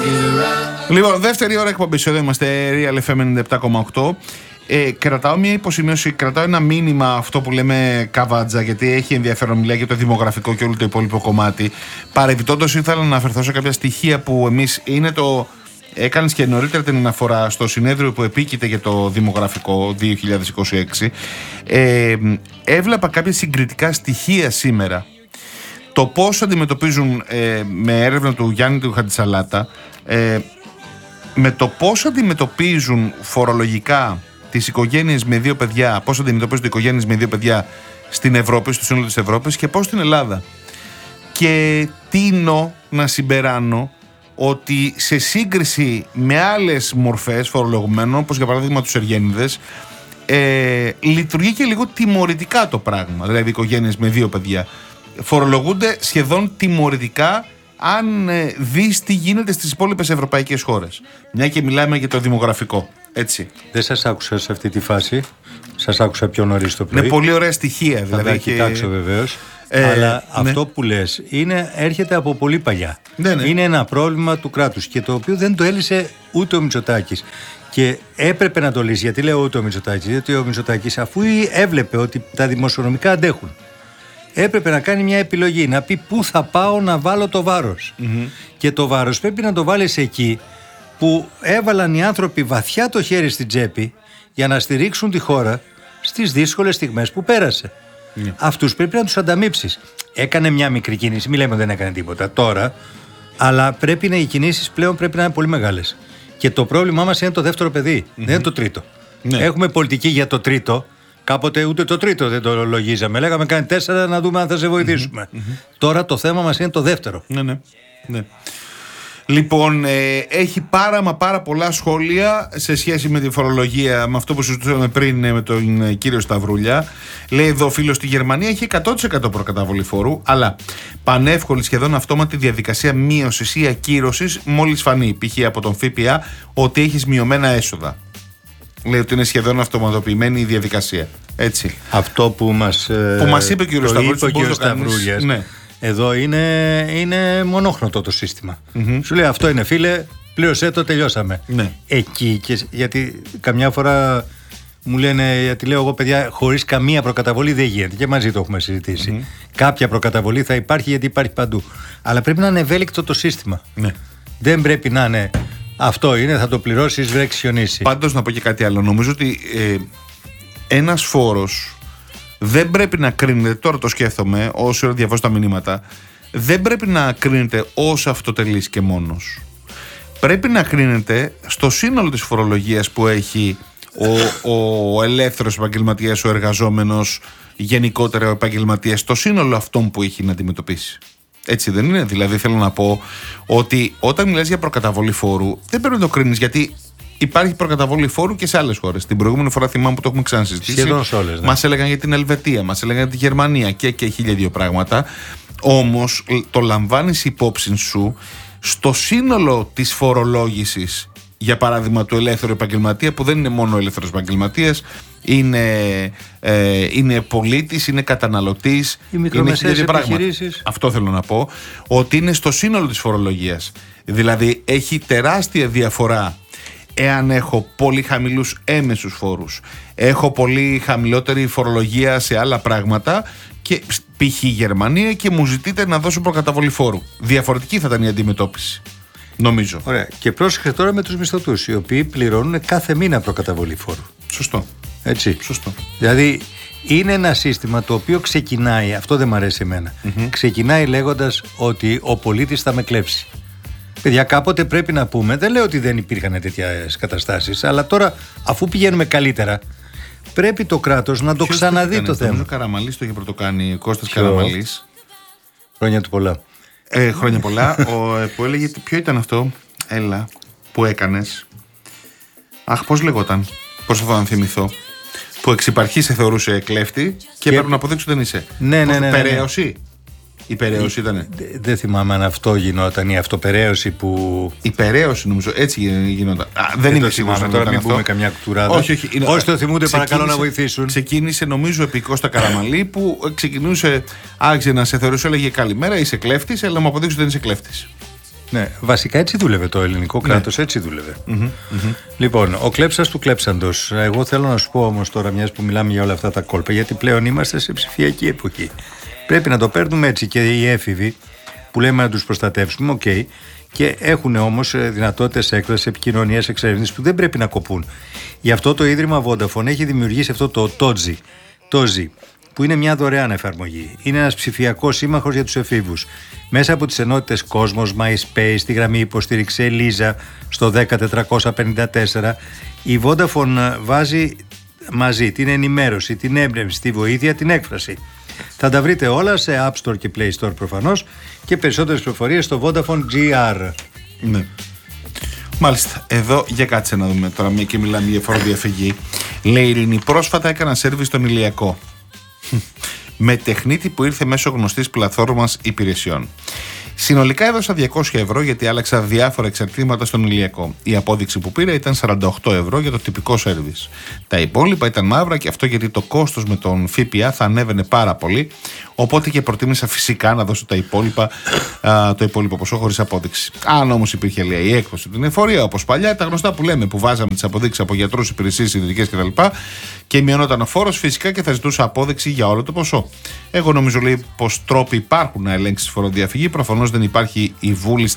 Λοιπόν, δεύτερη ώρα εκπομπής, εδώ είμαστε, Real FM 97,8. Κρατάω μια υποσημείωση, κρατάω ένα μήνυμα, αυτό που λέμε καβάτζα, γιατί έχει ενδιαφέρον, μιλάει για το δημογραφικό και όλο το υπόλοιπο κομμάτι. Παρεμπιπτόντως, ήθελα να αναφερθώ σε κάποια στοιχεία που εμείς είναι το. Έκανες και νωρίτερα την αναφορά στο συνέδριο που επίκειται για το δημογραφικό 2026. Έβλεπα κάποια συγκριτικά στοιχεία σήμερα. Το πώς αντιμετωπίζουν, με έρευνα του Γιάννη του Χατζησαλάτα, με το πώς αντιμετωπίζουν φορολογικά τις οικογένειες με δύο παιδιά, πώς αντιμετωπίζονται οι οικογένειες με δύο παιδιά στην Ευρώπη, στο σύνολο της Ευρώπης, και πώς στην Ελλάδα. Και τείνω να συμπεράνω ότι σε σύγκριση με άλλες μορφές φορολογουμένων, όπως για παράδειγμα τους Εργένιδες, λειτουργεί και λίγο τιμωρητικά το πράγμα. Δηλαδή οι οικογένειες με δύο παιδιά φορολογούνται σχεδόν τιμωρητικά, αν δεις τι γίνεται στις υπόλοιπες ευρωπαϊκές χώρες. Μια και μιλάμε για το δημογραφικό. Έτσι. Δεν σας άκουσα σε αυτή τη φάση. Σας άκουσα πιο νωρίς το πρωί. Είναι πολύ ωραία στοιχεία. Δηλαδή, θα τα κοιτάξω βεβαίως. Αλλά αυτό που λες έρχεται από πολύ παλιά. Ναι. Είναι ένα πρόβλημα του κράτους και το οποίο δεν το έλυσε ούτε ο Μητσοτάκης. Και έπρεπε να το λύσει. Γιατί λέω ούτε ο Μητσοτάκης? Γιατί ο Μητσοτάκης, αφού έβλεπε ότι τα δημοσιονομικά αντέχουν, έπρεπε να κάνει μια επιλογή, να πει πού θα πάω να βάλω το βάρος. Και το βάρος πρέπει να το βάλεις εκεί που έβαλαν οι άνθρωποι βαθιά το χέρι στην τσέπη για να στηρίξουν τη χώρα στις δύσκολες στιγμές που πέρασε. Αυτούς πρέπει να τους ανταμείψεις. Έκανε μια μικρή κίνηση, μην λέμε δεν έκανε τίποτα τώρα, αλλά οι κινήσεις πλέον πρέπει να είναι πολύ μεγάλες. Και το πρόβλημά μας είναι το δεύτερο παιδί, δεν είναι το τρίτο. Έχουμε πολιτική για το τρίτο. Κάποτε ούτε το τρίτο δεν το λογίζαμε. Λέγαμε κάνει 4 να δούμε αν θα σε βοηθήσουμε. Τώρα το θέμα μας είναι το δεύτερο. Ναι. Λοιπόν, έχει πάρα πολλά σχόλια σε σχέση με τη φορολογία, με αυτό που συζητούσαμε πριν με τον κύριο Σταυρούλια. Λέει εδώ ο φίλος, στη Γερμανία έχει 100% προκαταβολή φόρου, αλλά πανεύκολη, σχεδόν αυτόματη διαδικασία μείωσης ή ακύρωσης μόλις φανεί, π.χ. από τον ΦΠΑ, ότι έχεις μειωμένα έσοδα. Λέει ότι είναι σχεδόν αυτοματοποιημένη η διαδικασία. Έτσι. Αυτό που μας είπε ο κύριος Σταυρούλιας. Ναι. Εδώ είναι μονόχρωτο το σύστημα. Σου λέει αυτό είναι, φίλε, πλήρωσέ το, τελειώσαμε. Ναι. Εκεί, γιατί καμιά φορά μου λένε, γιατί λέω εγώ παιδιά, χωρίς καμία προκαταβολή δεν γίνεται. Και μαζί το έχουμε συζητήσει. Κάποια προκαταβολή θα υπάρχει, γιατί υπάρχει παντού. Αλλά πρέπει να είναι ευέλικτο το σύστημα. Ναι. Δεν πρέπει να είναι αυτό είναι, θα το πληρώσεις, βρέξει χιονίσει. Πάντως να πω και κάτι άλλο. Νομίζω ότι ένας φόρος δεν πρέπει να κρίνεται, τώρα το σκέφτομαι, όσο ώρα διαβάζω τα μηνύματα, δεν πρέπει να κρίνεται ως αυτοτελής και μόνος. Πρέπει να κρίνεται στο σύνολο της φορολογίας που έχει ο ελεύθερος επαγγελματίας, ο εργαζόμενος, γενικότερα ο επαγγελματίας, στο σύνολο αυτών που έχει να αντιμετωπίσει. Έτσι δεν είναι? Δηλαδή θέλω να πω ότι όταν μιλάς για προκαταβολή φόρου δεν πρέπει να το κρίνεις, γιατί υπάρχει προκαταβολή φόρου και σε άλλες χώρες. Την προηγούμενη φορά θυμάμαι που το έχουμε ξανασυζητήσει. Σχεδόν σε όλες. Ναι. Μας έλεγαν για την Ελβετία, μας έλεγαν για τη Γερμανία και 1002 πράγματα. Όμως το λαμβάνεις υπόψη σου στο σύνολο της φορολόγησης, για παράδειγμα του ελεύθερου επαγγελματία, που δεν είναι μόνο ο ελεύθερος επαγγελματίας, είναι πολίτης, είναι καταναλωτής, είναι χιλιάδες πράγματα. Αυτό θέλω να πω, ότι είναι στο σύνολο της φορολογίας. Δηλαδή έχει τεράστια διαφορά εάν έχω πολύ χαμηλούς έμεσους φόρους, έχω πολύ χαμηλότερη φορολογία σε άλλα πράγματα, και π.χ. Γερμανία, και μου ζητείτε να δώσω προκαταβολή φόρου. Διαφορετική θα ήταν η αντιμετώπιση, νομίζω. Ωραία. Και πρόσεχε τώρα με τους μισθωτούς, οι οποίοι πληρώνουν κάθε μήνα προκαταβολή φόρου. Σωστό. Έτσι. Σωστό. Δηλαδή είναι ένα σύστημα το οποίο ξεκινάει, αυτό δεν μου αρέσει εμένα, ξεκινάει λέγοντας ότι ο πολίτης θα με κλέψει. Παιδιά, κάποτε πρέπει να πούμε, δεν λέω ότι δεν υπήρχαν τέτοιες καταστάσεις, αλλά τώρα αφού πηγαίνουμε καλύτερα, πρέπει το κράτος να το ξαναδεί το θέμα. Ο Καραμαλής το είχε πρωτοκάνει, ο Κώστας Καραμαλής. Χρόνια του πολλά. Χρόνια πολλά. Που έλεγε, ποιο ήταν αυτό, που έκανες. Αχ, πώς λεγόταν, προσπαθώ να θυμηθώ. Που εξ υπαρχής σε θεωρούσε κλέφτη και έπρεπε να αποδείξει ότι δεν είσαι. Ναι. Περαίωση. Η περαίωση ήτανε. Δεν θυμάμαι αν αυτό γινόταν, η αυτοπεραίωση που. Η περαίωση νομίζω, έτσι γινόταν. Δεν είμαι σίγουρος να τώρα μην πούμε καμιά κουτουράδα. Όχι. Όσοι το θυμούνται, παρακαλώ να βοηθήσουν. Ξεκίνησε νομίζω επί Κώστα Καραμαλή, που άρχισε να σε θεωρούσε, έλεγε καλημέρα, είσαι κλέφτης, αλλά μου αποδείξει ότι δεν είσαι κλέφτης. Ναι, βασικά έτσι δούλευε το ελληνικό κράτος, έτσι δούλευε. Λοιπόν, ο κλέψας του κλέψαντος. Εγώ θέλω να σου πω όμως τώρα, μιας που μιλάμε για όλα αυτά τα κόλπα, γιατί πλέον είμαστε σε ψηφιακή εποχή. Πρέπει να το παίρνουμε έτσι, και οι έφηβοι που λέμε να τους προστατεύσουμε, okay, και έχουν όμως δυνατότητες έκφρασης, επικοινωνίας, εξερεύνησης που δεν πρέπει να κοπούν. Γι' αυτό το Ίδρυμα Vodafone έχει δημιουργήσει αυτό το TOZI, που είναι μια δωρεάν εφαρμογή. Είναι ένας ψηφιακός σύμμαχος για τους εφήβους. Μέσα από τις ενότητες Cosmos, MySpace, τη γραμμή υποστήριξη Eliza στο 10454, η Vodafone βάζει μαζί την ενημέρωση, την έμπνευση, τη βοήθεια, την έκφραση. Θα τα βρείτε όλα σε App Store και Play Store προφανώς, και περισσότερες πληροφορίες στο Vodafone GR. Ναι. Μάλιστα, εδώ για κάτσε να δούμε τώρα, μια και μιλάμε για φοροδιαφυγή. Λέει η Ειρήνη, πρόσφατα έκανα σέρβις στον Ηλιακό με τεχνίτη που ήρθε μέσω γνωστής πλατφόρμας υπηρεσιών. Συνολικά έδωσα 200 ευρώ γιατί άλλαξα διάφορα εξαρτήματα στον Ηλιακό. Η απόδειξη που πήρα ήταν 48 ευρώ για το τυπικό σέρβις. Τα υπόλοιπα ήταν μαύρα, και αυτό γιατί το κόστος με τον ΦΠΑ θα ανέβαινε πάρα πολύ. Οπότε και προτίμησα φυσικά να δώσω το υπόλοιπο ποσό χωρίς απόδειξη. Αν όμως υπήρχε, λέει, η έκδοση την εφορία, όπως παλιά, τα γνωστά που λέμε, που βάζαμε τις αποδείξεις από γιατρούς, υπηρεσίες ιδιωτικές κτλ. Και μειωνόταν ο φόρος, φυσικά και θα ζητούσα απόδειξη για όλο το ποσό. Εγώ νομίζω, λέει, πως τρόποι υπάρχουν να ελέγξει φοροδιαφυγή. Προφανώς δεν υπάρχει η βούληση